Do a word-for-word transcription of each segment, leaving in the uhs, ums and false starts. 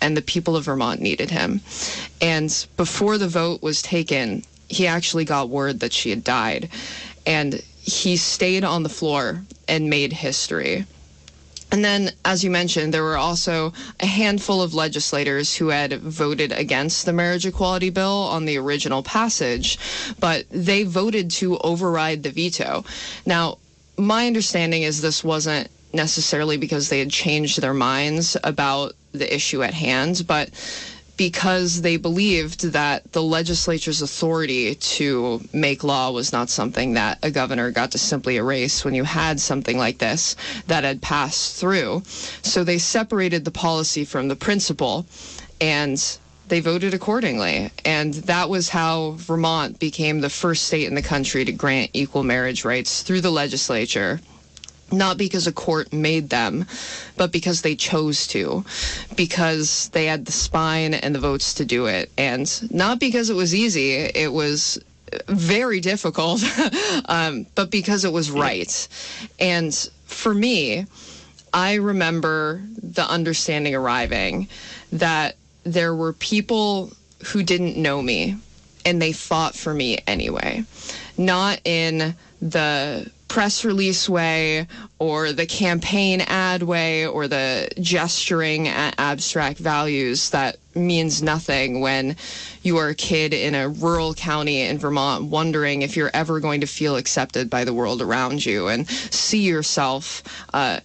and the people of Vermont needed him. And before the vote was taken, he actually got word that she had died. And he stayed on the floor and made history. And then, as you mentioned, there were also a handful of legislators who had voted against the marriage equality bill on the original passage, but they voted to override the veto. Now, my understanding is this wasn't necessarily because they had changed their minds about the issue at hand, but because they believed that the legislature's authority to make law was not something that a governor got to simply erase when you had something like this that had passed through. So they separated the policy from the principle, and they voted accordingly. And that was how Vermont became the first state in the country to grant equal marriage rights through the legislature. Not because a court made them, but because they chose to, because they had the spine and the votes to do it. And not because it was easy, it was very difficult, um, but because it was right. And for me, I remember the understanding arriving that there were people who didn't know me, and they fought for me anyway. Not in the press release way or the campaign ad way or the gesturing at abstract values that means nothing when you are a kid in a rural county in Vermont wondering if you're ever going to feel accepted by the world around you and see yourself uh,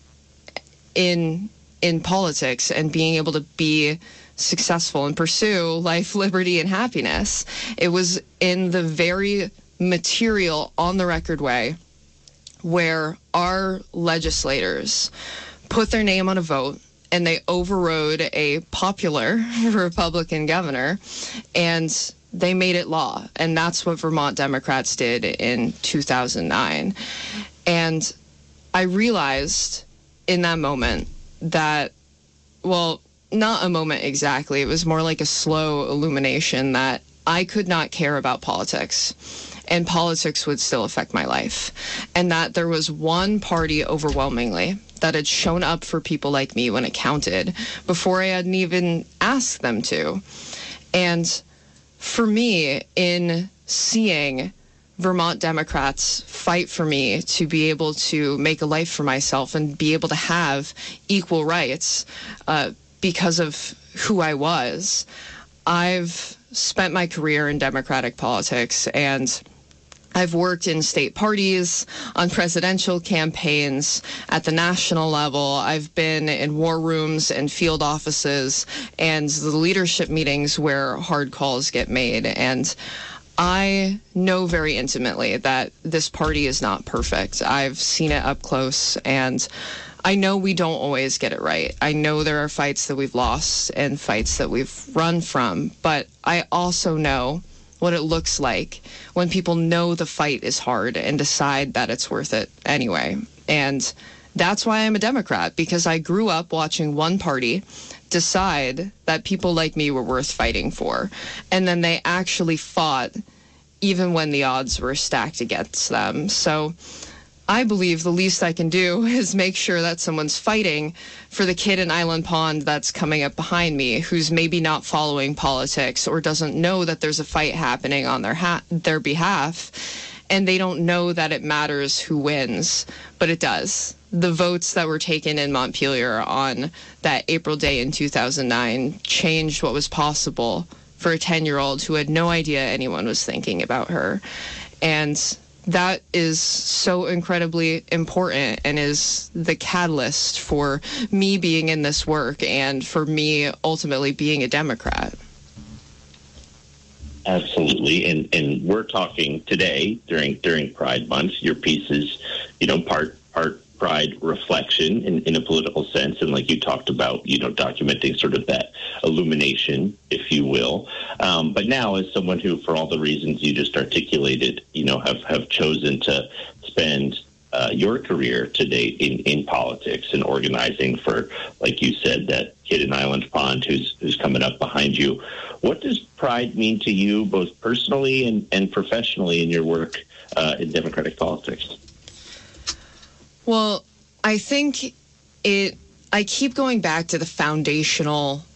in in politics and being able to be successful and pursue life, liberty, and happiness. It was in the very material, on-the-record way where our legislators put their name on a vote and they overrode a popular Republican governor and they made it law. And that's what Vermont Democrats did in two thousand nine. And I realized in that moment that, well, not a moment exactly, it was more like a slow illumination that I could not care about politics, and politics would still affect my life. And that there was one party overwhelmingly that had shown up for people like me when it counted before I hadn't even asked them to. And for me, in seeing Vermont Democrats fight for me to be able to make a life for myself and be able to have equal rights uh, because of who I was, I've spent my career in Democratic politics, and I've worked in state parties, on presidential campaigns, at the national level. I've been in war rooms and field offices and the leadership meetings where hard calls get made. And I know very intimately that this party is not perfect. I've seen it up close, and I know we don't always get it right. I know there are fights that we've lost and fights that we've run from, but I also know what it looks like when people know the fight is hard and decide that it's worth it anyway. And that's why I'm a Democrat, because I grew up watching one party decide that people like me were worth fighting for. And then they actually fought even when the odds were stacked against them. So I believe the least I can do is make sure that someone's fighting for the kid in Island Pond that's coming up behind me, who's maybe not following politics or doesn't know that there's a fight happening on their ha- their behalf, and they don't know that it matters who wins, but it does. The votes that were taken in Montpelier on that April day in two thousand nine changed what was possible for a ten-year-old who had no idea anyone was thinking about her. And that is so incredibly important and is the catalyst for me being in this work and for me ultimately being a Democrat. Absolutely. And and we're talking today during during Pride Month. Your piece is, you know, part part Pride reflection in, in a political sense. And like you talked about, you know, documenting sort of that illumination, if you will. Um, but now, as someone who, for all the reasons you just articulated, you know, have, have chosen to spend uh, your career to date in, in politics and organizing for, like you said, that kid in Island Pond who's who's coming up behind you. What does Pride mean to you, both personally and, and professionally, in your work uh, in Democratic politics? Well, I think it, I keep going back to the foundational